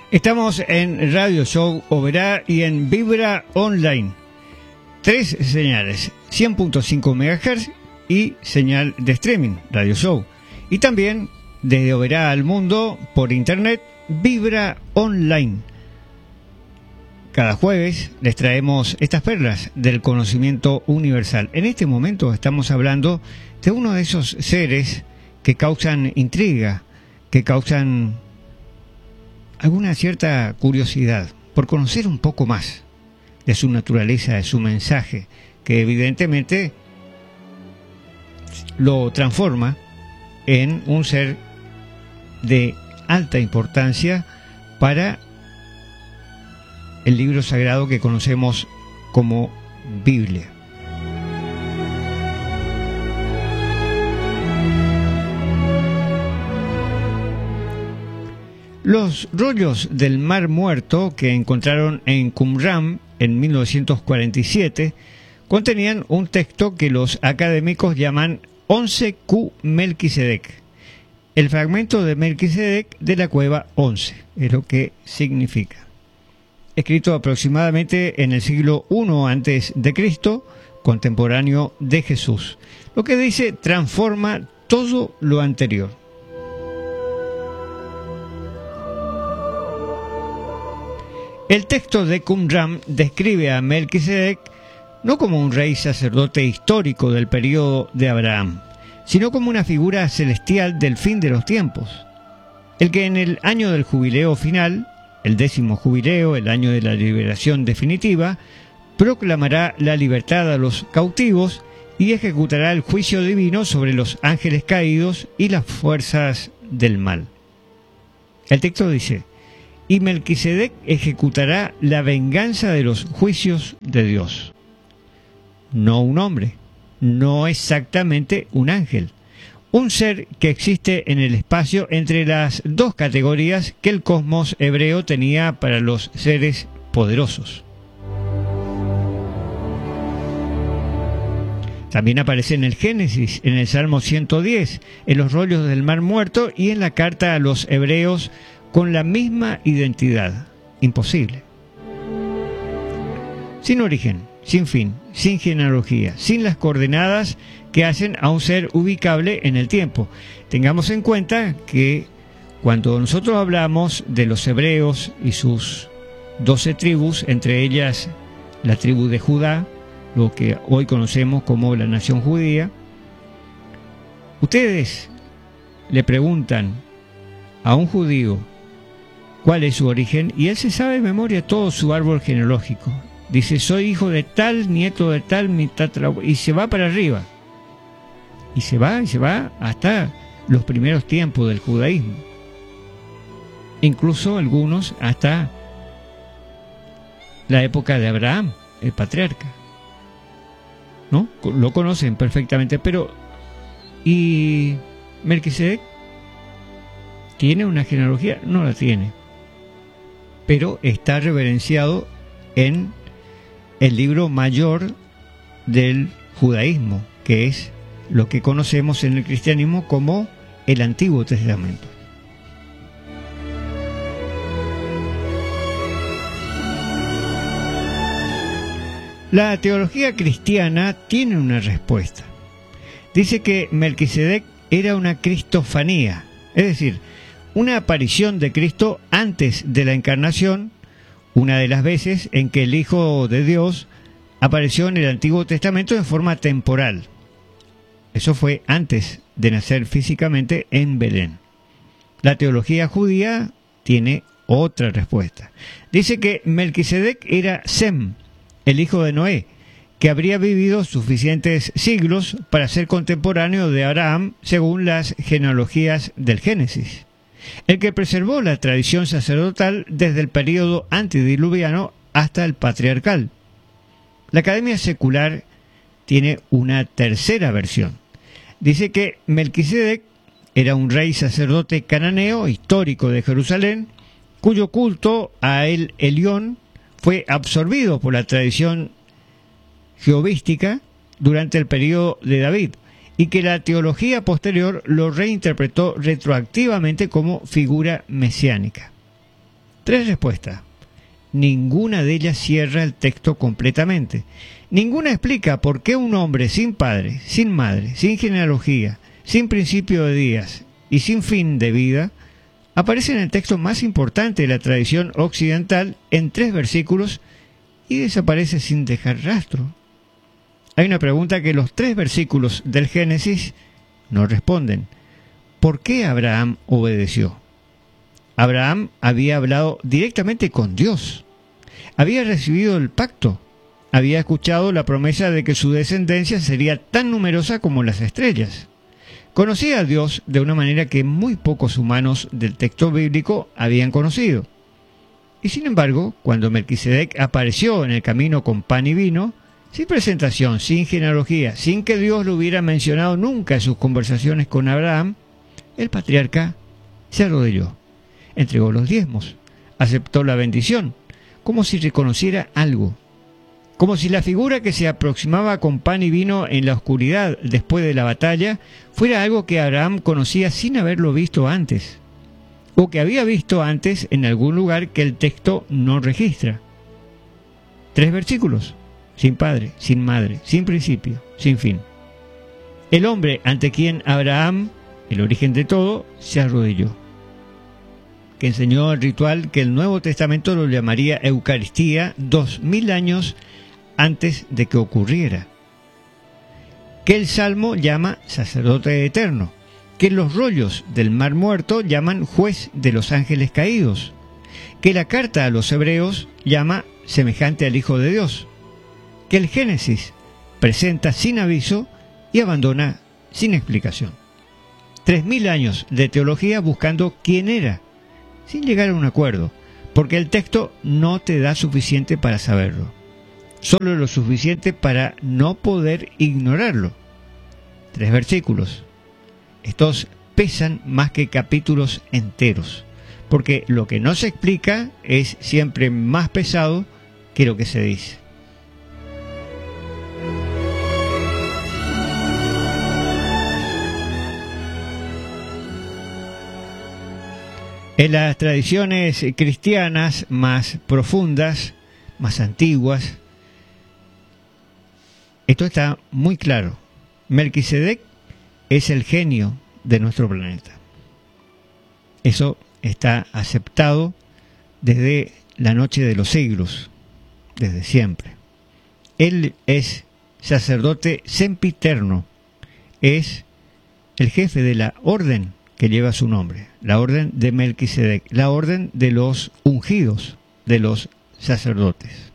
Estamos en Radio Show Oberá y en Vibra Online. 3 señales, 100.5 MHz y señal de streaming, Radio Show. Y también desde Oberá al mundo por internet, Vibra Online. Cada jueves les traemos estas perlas del conocimiento universal. En este momento estamos hablando de uno de esos seres que causan intriga, que causan alguna cierta curiosidad por conocer un poco más de su naturaleza, de su mensaje, que evidentemente lo transforma en un ser de alta importancia para el libro sagrado que conocemos como Biblia. Los rollos del Mar Muerto que encontraron en Qumran en 1947 contenían un texto que los académicos llaman 11Q Melquisedec. El fragmento de Melquisedec de la cueva 11 es lo que significa. Escrito aproximadamente en el siglo I a.C., contemporáneo de Jesús. Lo que dice transforma todo lo anterior. El texto de Qumran describe a Melquisedec no como un rey sacerdote histórico del período de Abraham, sino como una figura celestial del fin de los tiempos, el que en el año del jubileo final, el 10º jubileo, el año de la liberación definitiva, proclamará la libertad a los cautivos y ejecutará el juicio divino sobre los ángeles caídos y las fuerzas del mal. El texto dice: y Melquisedec ejecutará la venganza de los juicios de Dios. No un hombre, no exactamente un ángel, un ser que existe en el espacio entre las dos categorías que el cosmos hebreo tenía para los seres poderosos. También aparece en el Génesis, en el Salmo 110, en los rollos del Mar Muerto y en la carta a los hebreos con la misma identidad. Imposible. Sin origen, sin fin, sin genealogía, sin las coordenadas que hacen a un ser ubicable en el tiempo. Tengamos en cuenta que cuando nosotros hablamos de los hebreos y sus 12 tribus, entre ellas la tribu de Judá, lo que hoy conocemos como la nación judía, ustedes le preguntan a un judío cuál es su origen y él se sabe de memoria todo su árbol genealógico. Dice: soy hijo de tal, nieto de tal, mi tatarabuelo, y se va para arriba. Y se va hasta los primeros tiempos del judaísmo. Incluso algunos hasta la época de Abraham, el patriarca. ¿No? Lo conocen perfectamente, pero ¿y Melquisedec tiene una genealogía? No la tiene. Pero está reverenciado en el libro mayor del judaísmo, que es lo que conocemos en el cristianismo como el Antiguo Testamento. La teología cristiana tiene una respuesta. Dice que Melquisedec era una cristofanía, es decir, una aparición de Cristo antes de la encarnación, una de las veces en que el Hijo de Dios apareció en el Antiguo Testamento en forma temporal. Eso fue antes de nacer físicamente en Belén. La teología judía tiene otra respuesta. Dice que Melquisedec era Sem, el hijo de Noé, que habría vivido suficientes siglos para ser contemporáneo de Abraham según las genealogías del Génesis, el que preservó la tradición sacerdotal desde el período antediluviano hasta el patriarcal. La Academia Secular tiene una tercera versión. Dice que Melquisedec era un rey sacerdote cananeo histórico de Jerusalén, cuyo culto a El Elión fue absorbido por la tradición jehovística durante el período de David, y que la teología posterior lo reinterpretó retroactivamente como figura mesiánica. Tres respuestas. Ninguna de ellas cierra el texto completamente. Ninguna explica por qué un hombre sin padre, sin madre, sin genealogía, sin principio de días y sin fin de vida aparece en el texto más importante de la tradición occidental en 3 versículos y desaparece sin dejar rastro. Hay una pregunta que los 3 versículos del Génesis no responden. ¿Por qué Abraham obedeció? Abraham había hablado directamente con Dios. Había recibido el pacto. Había escuchado la promesa de que su descendencia sería tan numerosa como las estrellas. Conocía a Dios de una manera que muy pocos humanos del texto bíblico habían conocido. Y sin embargo, cuando Melquisedec apareció en el camino con pan y vino, sin presentación, sin genealogía, sin que Dios lo hubiera mencionado nunca en sus conversaciones con Abraham, el patriarca se arrodilló, entregó los diezmos, aceptó la bendición, como si reconociera algo, como si la figura que se aproximaba con pan y vino en la oscuridad después de la batalla fuera algo que Abraham conocía sin haberlo visto antes, o que había visto antes en algún lugar que el texto no registra. 3 versículos, sin padre, sin madre, sin principio, sin fin. El hombre ante quien Abraham, el origen de todo, se arrodilló, que enseñó el ritual que el Nuevo Testamento lo llamaría Eucaristía 2000 años antes de que ocurriera, que el Salmo llama sacerdote eterno, que los rollos del Mar Muerto llaman juez de los ángeles caídos, que la carta a los hebreos llama semejante al Hijo de Dios, que el Génesis presenta sin aviso y abandona sin explicación. 3000 años de teología buscando quién era, sin llegar a un acuerdo, porque el texto no te da suficiente para saberlo, solo lo suficiente para no poder ignorarlo. 3 versículos. Estos pesan más que capítulos enteros, porque lo que no se explica es siempre más pesado que lo que se dice. En las tradiciones cristianas más profundas, más antiguas, esto está muy claro. Melquisedec es el genio de nuestro planeta. Eso está aceptado desde la noche de los siglos, desde siempre. Él es sacerdote sempiterno, es el jefe de la orden que lleva su nombre, la orden de Melquisedec, la orden de los ungidos, de los sacerdotes.